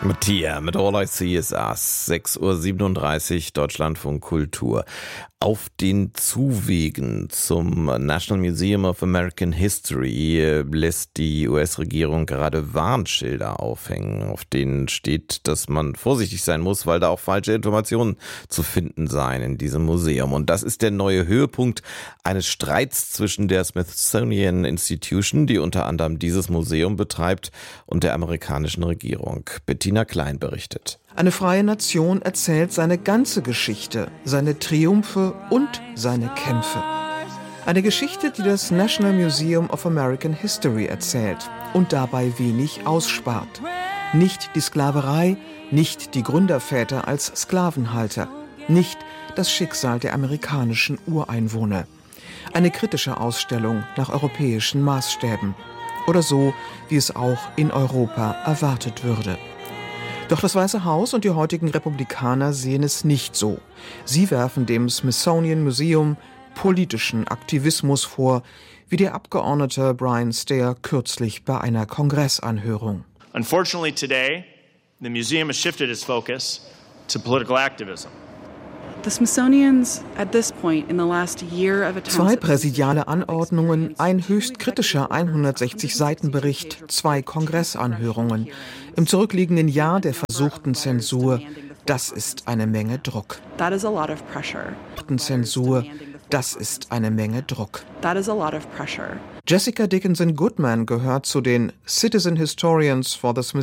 Mattia mit All I See Is Us, 6:37 Uhr, Deutschlandfunk Kultur. Auf den Zuwegen zum National Museum of American History lässt die US-Regierung gerade Warnschilder aufhängen, auf denen steht, dass man vorsichtig sein muss, weil da auch falsche Informationen zu finden seien in diesem Museum. Und das ist der neue Höhepunkt eines Streits zwischen der Smithsonian Institution, die unter anderem dieses Museum betreibt, und der amerikanischen Regierung. Bettina Klein berichtet. Eine freie Nation erzählt seine ganze Geschichte, seine Triumphe und seine Kämpfe. Eine Geschichte, die das National Museum of American History erzählt und dabei wenig ausspart. Nicht die Sklaverei, nicht die Gründerväter als Sklavenhalter, nicht das Schicksal der amerikanischen Ureinwohner. Eine kritische Ausstellung nach europäischen Maßstäben. Oder so, wie es auch in Europa erwartet würde. Doch das Weiße Haus und die heutigen Republikaner sehen es nicht so. Sie werfen dem Smithsonian Museum politischen Aktivismus vor, wie der Abgeordnete Brian Steyer kürzlich bei einer Kongressanhörung. Unfortunately today, the museum has shifted its focus to political activism. Zwei präsidiale Anordnungen, ein höchst kritischer 160-Seiten-Bericht, 2 Kongressanhörungen. Im zurückliegenden Jahr der versuchten Zensur, das ist eine Menge Druck. Zensur, das ist eine Menge Druck. Jessica Dickinson Goodman gehört zu den Citizen Historians for the Smithsonian